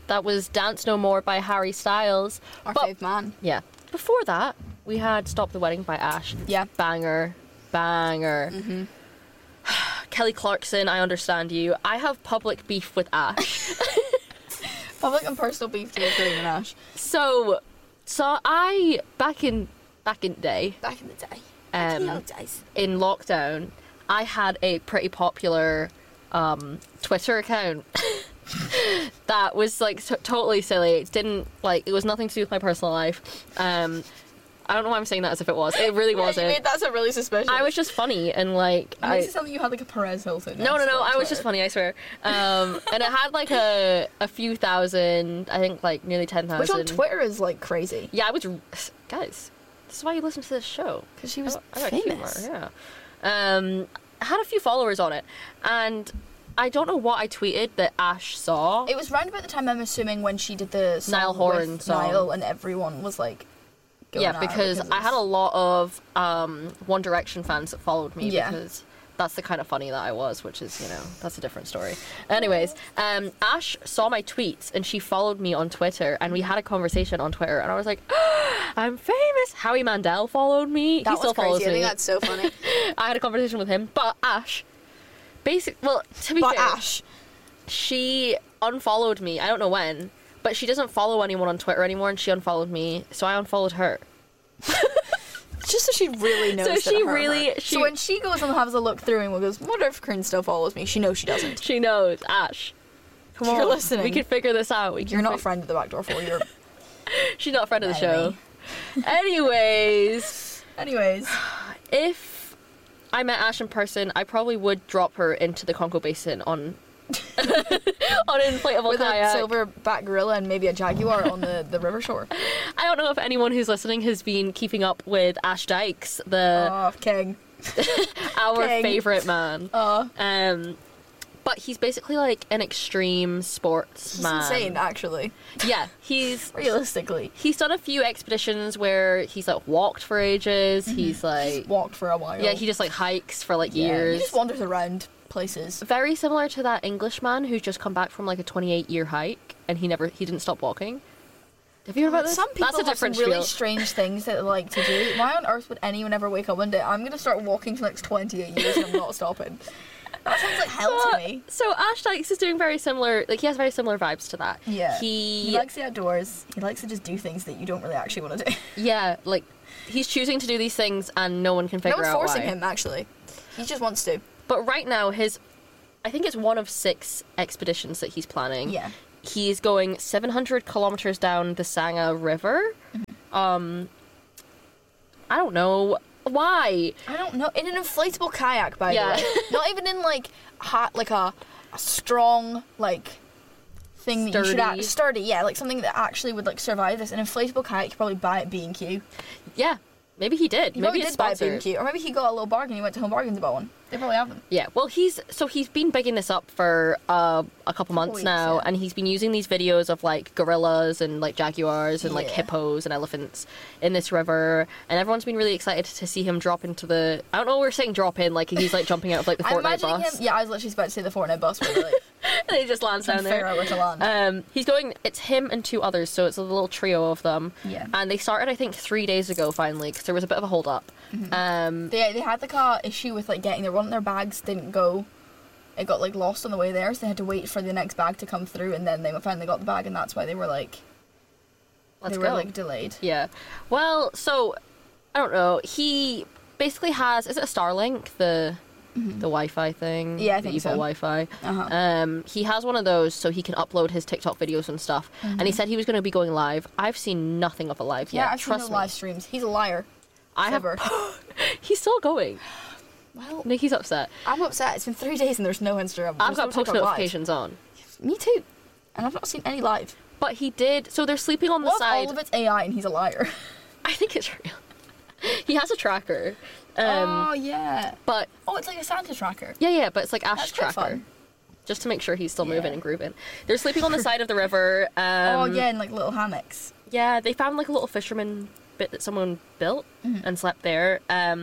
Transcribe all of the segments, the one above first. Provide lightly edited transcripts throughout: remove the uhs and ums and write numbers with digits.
That was Dance No More by Harry Styles. Our fave man. Yeah. Before that, we had Stop the Wedding by Ash. Yeah. Banger. Mm-hmm. Kelly Clarkson, I Understand You. I have public beef with Ash. Public and personal beef to Green and Ash. So I, back in the day, Back in the day. in lockdown, I had a pretty popular Twitter account that was like totally silly. It was nothing to do with my personal life. I don't know why I'm saying that as if it was. It really wasn't. You made that sound really suspicious. I was just funny and like It makes it sound like you had like a Perez Hilton. No, I was just funny, I swear. And it had like a few thousand, I think like nearly 10,000. Which on Twitter is like crazy. Yeah, guys, this is why you listen to this show. Because she was I got famous. humor, yeah. I had a few followers on it, and I don't know what I tweeted that Ash saw. It was round about the time, I'm assuming, when she did the song Niall Horan with song. Niall, and everyone was like, going Yeah, at her because I had a lot of One Direction fans that followed me, Yeah. because that's the kind of funny that I was, which is, that's a different story. Anyways, Ash saw my tweets and she followed me on Twitter, and we had a conversation on Twitter, and I was like, I'm famous. Howie Mandel followed me. That He still was crazy. follows me. I think that's so funny. I had a conversation with him, but Ash, to be But fair, Ash. she unfollowed me. I don't know when, but she doesn't follow anyone on Twitter anymore, and she unfollowed me, so I unfollowed her. Just so she really knows. So that she her- really- So when she goes and has a look through and goes, wonder if Corinne still follows me. She knows she doesn't. She knows. Ash, come You're on, listening. we can figure this out. You're not a friend of the back door for you. She's not a friend of the show. Enemy. Anyways, if I met Ash in person, I probably would drop her into the Congo Basin on on an inflatable With kayak. a silverback gorilla and maybe a jaguar on the river shore. I don't know if anyone who's listening has been keeping up with Ash Dykes, Oh, king. our King. favourite man. But he's basically like an extreme sports He's man. insane, actually. Yeah, he's Realistically. he's done a few expeditions where he's like walked for ages. He's like Walked for a while. yeah, he just like hikes for like Yeah, years. He just wanders around places. Very similar to that Englishman who's just come back from like a 28-year hike and he didn't stop walking. Have you heard about this? Some people That's a have some different really spiel. strange things that they like to do. Why on earth would anyone ever wake up one day, I'm going to start walking for the next 28 years and I'm not stopping? That sounds like hell to me. So Ash Dykes is doing very similar, like he has very similar vibes to that. Yeah. He likes the outdoors. He likes to just do things that you don't really actually want to do. yeah, like he's choosing to do these things and no one can figure No one's out forcing why. him, actually. He just wants to. But right now I think it's one of 6 expeditions that he's planning. Yeah. He's going 700 kilometers down the Sangha River. I don't know why. I don't know. In an inflatable kayak, by Yeah. the way. Not even in like a strong like thing that you should Sturdy. sturdy. Yeah, like something that actually would like survive this. An inflatable kayak, you could probably buy at B&Q. Yeah, maybe he did. He Maybe probably it's did buy at sponsored. B&Q, or maybe he got a little bargain. He went to Home Bargains about one. They probably have them. Yeah, well, he's been bigging this up for a couple months weeks, now, yeah. and he's been using these videos of like gorillas and like jaguars and like Yeah. hippos and elephants in this river, and everyone's been really excited to see him drop into the. I don't know. We're saying drop in like he's like jumping out of like the I'm Fortnite imagining bus. him. Yeah, I was literally about to say the Fortnite bus, where they like And he just lands down figure there. out where to land. He's going. It's him and 2 others, so it's a little trio of them. Yeah. And they started, I think, 3 days ago finally, because there was a bit of a hold up. They had like a issue with like getting one of their bags didn't go. It got like lost on the way there, so they had to wait for the next bag to come through, and then they finally got the bag, and that's why they were like Let's they go. were like delayed. Yeah. Well, so I don't know. He basically has. Is it a Starlink? The Wi-Fi thing. Yeah, I the think evil so. Wi-Fi. Uh-huh. He has one of those, so he can upload his TikTok videos and stuff. And he said he was going to be going live. I've seen nothing of a live Yeah, yet. I've seen Trust no me. live streams. He's a liar. I have. Ever. He's still going. Well, Nikki's upset. I'm upset. It's been 3 days and there's no Instagram. I've There's got no post TikTok live. notifications on. Me too. And I've not seen any live. But he did. So they're sleeping on the What if side. all of it's AI and he's a liar? I think it's real. He has a tracker. oh yeah. But Oh, it's like a Santa tracker. yeah, but it's like Ash's That's quite tracker. fun. Just to make sure he's still moving Yeah. and grooving. They're sleeping on the side of the river. Oh yeah, in like little hammocks. Yeah, they found like a little fisherman bit that someone built and slept there.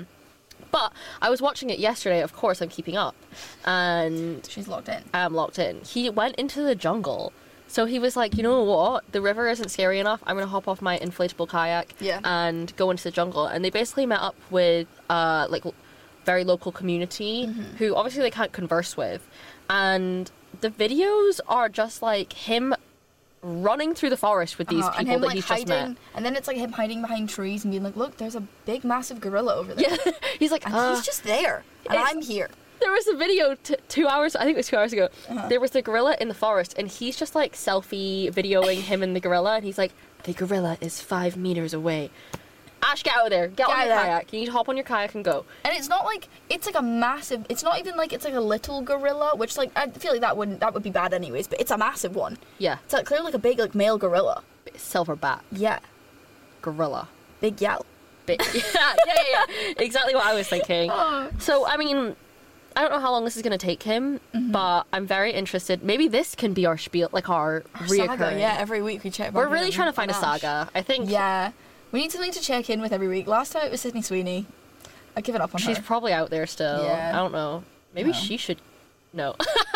But I was watching it yesterday, of course, I'm keeping up. And She's locked in. I'm locked in. He went into the jungle. So he was like, you know what? The river isn't scary enough. I'm going to hop off my inflatable kayak and go into the jungle. And they basically met up with, like, very local community who obviously they can't converse with. And the videos are just like him running through the forest with these people and him, that like, he's hiding, just met. and then it's like him hiding behind trees and being like, look, there's a big massive gorilla over there. Yeah, he's like, and he's just there, and I'm here. There was a video 2 hours, I think it was 2 hours ago. There was the gorilla in the forest, and he's just like selfie videoing him and the gorilla, and he's like, the gorilla is 5 meters away. Ash, get out of there. Get on your kayak. You need to hop on your kayak and go. And it's not like, it's like a massive, it's not even like it's like a little gorilla, which like, I feel like that would be bad anyways, but it's a massive one. Yeah. It's like clearly like a big like male gorilla. Silverback. Yeah. Gorilla. Big yell. Yeah. Exactly what I was thinking. So, I mean, I don't know how long this is going to take him, but I'm very interested. Maybe this can be our spiel, like our reoccurring. Saga, yeah, every week we check. We're really trying to find a saga, I think. Yeah. We need something to check in with every week. Last time it was Sydney Sweeney. I've given up on her. She's probably out there still. Yeah. I don't know. Maybe she should... No.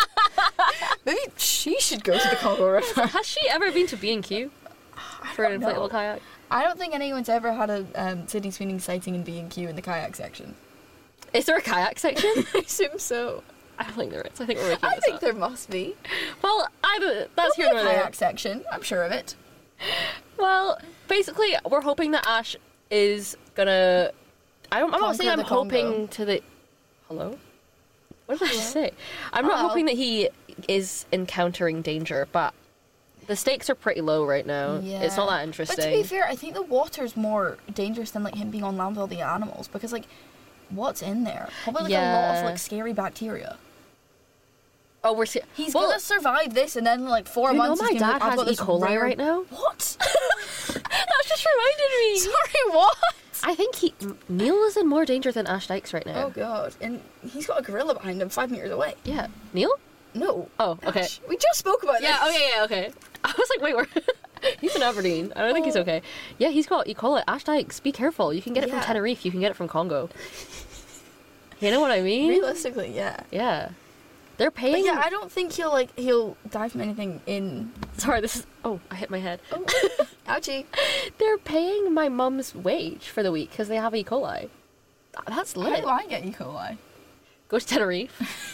Maybe she should go to the Congo River. Has she ever been to B&Q for an inflatable kayak? I don't think anyone's ever had a Sydney Sweeney sighting in B&Q in the kayak section. Is there a kayak section? I assume so. I don't think there is. I think we're making I this think up. there must be. Well, that's here There'll be nor a there. kayak section. I'm sure of it. Well, basically, we're hoping that Ash is gonna... I'm not saying I'm the Congo. hoping to the... Hello? What did I just say? I'm not hoping that he is encountering danger, but the stakes are pretty low right now. Yeah. It's not that interesting. But to be fair, I think the water's more dangerous than like him being on land with all the animals, because like, what's in there? Probably like a lot of like scary bacteria. Oh, He's gonna survive this, and then like 4 months. You know my dad has E. coli right now. What? That just reminded me. Sorry, what? I think Neil is in more danger than Ash Dykes right now. Oh god, and he's got a gorilla behind him 5 meters away. Yeah, Neil? No. Oh, okay. Gosh, we just spoke about this. Yeah. Okay. I was like, wait, he's in Aberdeen. I don't think he's okay. Yeah, he's got E. coli. Ash Dykes, be careful. You can get it from Tenerife. You can get it from Congo. You know what I mean? Realistically, yeah. Yeah. They're paying... But yeah, I don't think he'll die from anything in... Sorry, this is... Oh, I hit my head. Oh, ouchie. They're paying my mum's wage for the week because they have E. coli. That's lit. How do I get E. coli? Go to Tenerife.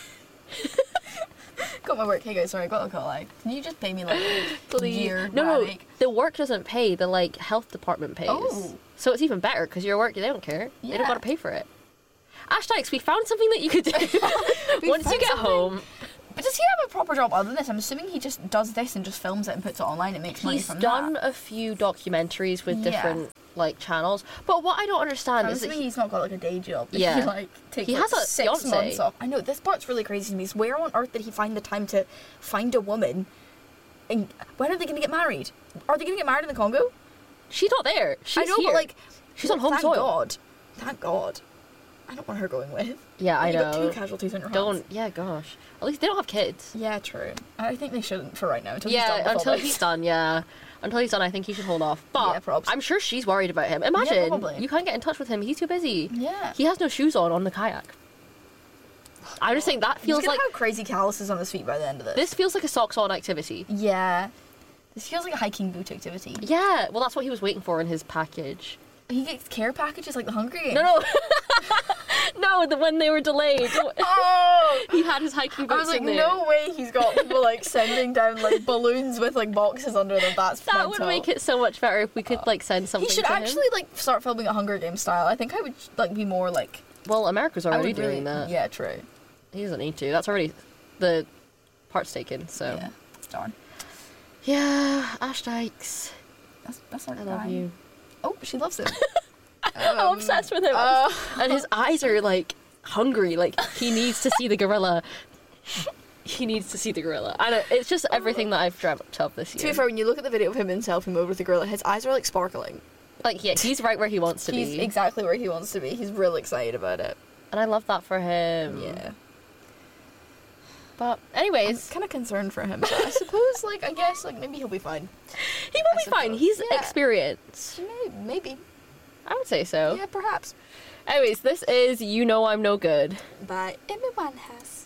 Got my work. Hey guys, sorry, I got E. coli. Can you just pay me like a year? No. The work doesn't pay. The like health department pays. Oh. So it's even better because your work, they don't care. Yeah. They don't got to pay for it. Ash Dykes, we found something that you could do once you get home. But does he have a proper job other than this? I'm assuming he just does this and just films it and puts it online and makes money He's from done that. a few documentaries with different like channels, but what I don't understand I'm is that assuming he's not got like a day job. Yeah. He like takes He like, has a 6 fiancée. months off. I know, this part's really crazy to me. So where on earth did he find the time to find a woman? And when are they going to get married? Are they going to get married in the Congo? she's not there. She's I know, here. but like she's on home thank soil. God. Thank God. I don't want her going with. Yeah, I You got know. 2 casualties in your hands. Don't. Yeah, gosh. At least they don't have kids. Yeah, true. I think they shouldn't for right now. Until he's done with Yeah, all until this. he's done. Yeah, until he's done, I think he should hold off. But Yeah, probs. I'm sure she's worried about him. Imagine probably. you can't get in touch with him. He's too busy. Yeah. He has no shoes on the kayak. I just think that He's feels gonna like have crazy calluses on his feet by the end of this. this feels like a socks on activity. Yeah. This feels like a hiking boot activity. Yeah, well, that's what he was waiting for in his package. He gets care packages like the Hunger Games. No. When they were delayed. Oh! He had his hiking boots I was like, in there. no way he's got people like sending down like balloons with like boxes under them. That's That would make it so much better if we could like send something He should to actually like start filming a Hunger Games style. I think I would like be more like. him. Well, America's I already would doing really, that. Yeah, true. He doesn't need to. That's already the part's taken. So Yeah, darn. yeah, Ash Dykes, That's our I love guy. you. Oh, she loves him. I'm obsessed with him. And his eyes are like hungry. Like he needs to see the gorilla. He needs to see the gorilla. And it's just everything that I've dreamt of this To be year. fair, when you look at the video of him in selfie mode with the gorilla, his eyes are like sparkling. Like yeah, he's right where he wants to He's be. exactly where he wants to be. He's real excited about it. And I love that for him. Yeah. But I'm anyways, kind of concerned for him, but I suppose, like, I guess, like, maybe he'll be fine. he will be fine. suppose. He's Yeah. experienced. Maybe. I would say so. Yeah, perhaps. Anyways, this is You Know I'm No Good. By Amy Winehouse.